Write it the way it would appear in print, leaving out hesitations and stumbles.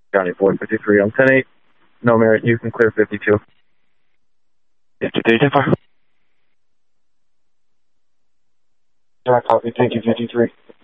County 453 on 10-8. No merit. You can clear 52. 53, 10-4. Copy. Thank you, 53.